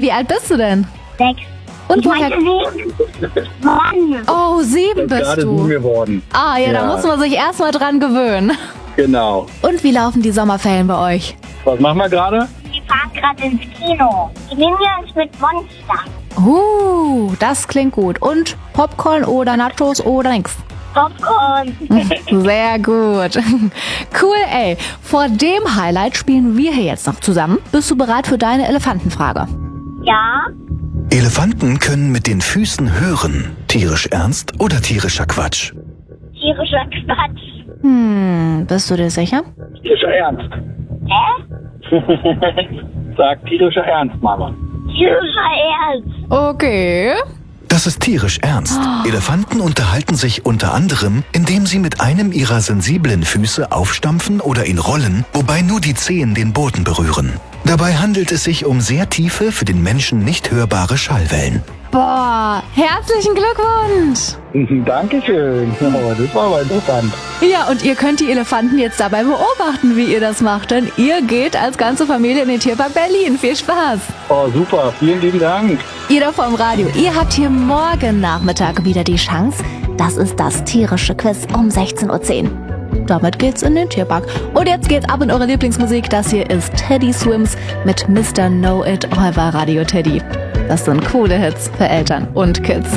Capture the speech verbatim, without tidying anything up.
wie alt bist du denn? Sechs. Und ich woher? sieben. Mann. Oh, sieben bist Gerade du. sieben geworden. Ah, ja, Ja. da muss man sich erstmal dran gewöhnen. Genau. Und wie laufen die Sommerferien bei euch? Was machen wir gerade? Wir fahren gerade ins Kino. Nehmen wir uns mit Monster. Uh, das klingt gut. Und Popcorn oder Nachos oder nix? Popcorn. Sehr gut. Cool, ey. Vor dem Highlight spielen wir hier jetzt noch zusammen. Bist du bereit für deine Elefantenfrage? Ja. Elefanten können mit den Füßen hören. Tierisch ernst oder tierischer Quatsch? Tierischer Quatsch. Hm, bist du dir sicher? Tierischer Ernst. Hä? Sag tierischer Ernst, Mama. Tierischer Ernst. Okay. Das ist tierisch ernst. Elefanten unterhalten sich unter anderem, indem sie mit einem ihrer sensiblen Füße aufstampfen oder ihn rollen, wobei nur die Zehen den Boden berühren. Dabei handelt es sich um sehr tiefe, für den Menschen nicht hörbare Schallwellen. Boah, herzlichen Glückwunsch. Dankeschön. Oh, das war aber interessant. Ja, und ihr könnt die Elefanten jetzt dabei beobachten, wie ihr das macht, denn ihr geht als ganze Familie in den Tierpark Berlin. Viel Spaß. Oh, super. Vielen lieben Dank. Ihr da vom Radio, ihr habt hier morgen Nachmittag wieder die Chance. Das ist das tierische Quiz um sechzehn Uhr zehn. Damit geht's in den Tierpark. Und jetzt geht's ab in eure Lieblingsmusik. Das hier ist Teddy Swims mit Mister Know It All bei Radio Teddy. Das sind coole Hits für Eltern und Kids.